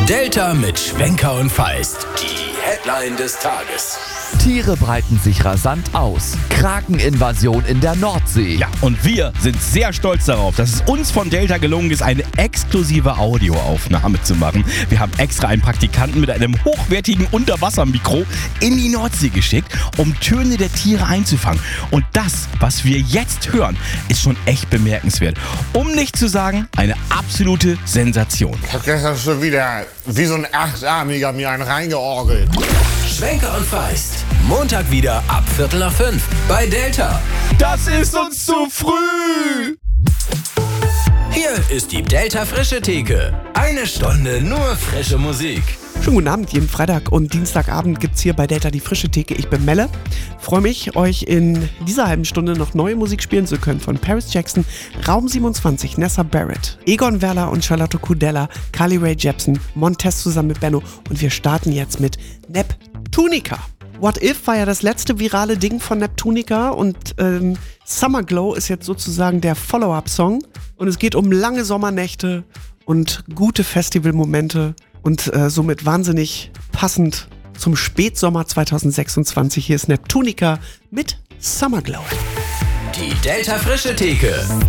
Delta mit Schwenker und Feist. Die Headline des Tages. Tiere breiten sich rasant aus. Krakeninvasion in der Nordsee. Ja, und wir sind sehr stolz darauf, dass es uns von Delta gelungen ist, eine exklusive Audioaufnahme zu machen. Wir haben extra einen Praktikanten mit einem hochwertigen Unterwassermikro in die Nordsee geschickt, um Töne der Tiere einzufangen. Und das, was wir jetzt hören, ist schon echt bemerkenswert. Um nicht zu sagen, eine absolute Sensation. Ich hab gestern schon wieder wie so ein Achtarmiger mir einen reingeorgelt. Schwenker und Feist. Montag wieder ab 4:45 bei Delta. Das ist uns zu früh! Hier ist die Delta Frische Theke. Eine Stunde nur frische Musik. Schönen guten Abend, jeden Freitag und Dienstagabend gibt's hier bei Delta die Frische Theke. Ich bin Melle, freue mich, euch in dieser halben Stunde noch neue Musik spielen zu können von Paris Jackson, Raum 27, Nessa Barrett, Egon Werler und Charlotte Kudella, Carly Rae Jepsen, Montez zusammen mit Benno und wir starten jetzt mit Neptunica. What If war ja das letzte virale Ding von Neptunica und Summer Glow ist jetzt sozusagen der Follow-up-Song und es geht um lange Sommernächte und gute Festivalmomente und somit wahnsinnig passend zum Spätsommer 2026. Hier ist Neptunica mit Summer Glow. Die Delta Frische Theke.